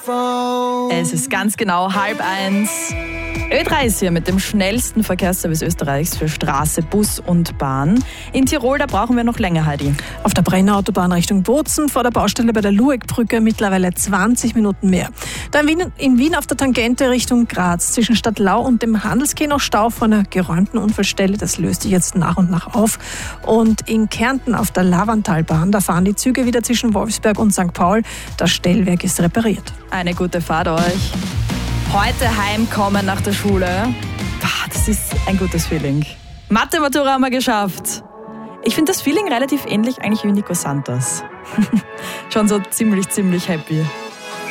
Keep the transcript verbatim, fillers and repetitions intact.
Es ist ganz genau halb eins. Ö drei ist hier mit dem schnellsten Verkehrsservice Österreichs für Straße, Bus und Bahn. In Tirol, da brauchen wir noch länger, Heidi. Auf der Brenner Autobahn Richtung Bozen vor der Baustelle bei der Lueckbrücke mittlerweile zwanzig Minuten mehr. Da in Wien, in Wien auf der Tangente Richtung Graz zwischen Stadtlau und dem Handelskeh noch Stau vor einer geräumten Unfallstelle. Das löst sich jetzt nach und nach auf. Und in Kärnten auf der Lavantalbahn, da fahren die Züge wieder zwischen Wolfsberg und Sankt Paul. Das Stellwerk ist repariert. Eine gute Fahrt euch. Heute heimkommen nach der Schule, das ist ein gutes Feeling. Mathe-Matura haben wir geschafft. Ich finde das Feeling relativ ähnlich eigentlich wie Nico Santos. Schon so ziemlich, ziemlich happy.